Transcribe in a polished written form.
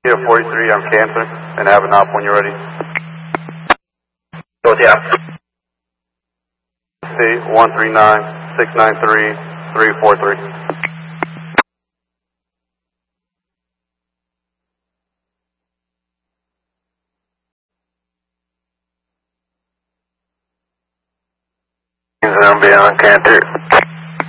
Yeah, 43 on Cancer and have an op when you're ready. Go with the app. State 139-693-343. I'm beyond Cantor.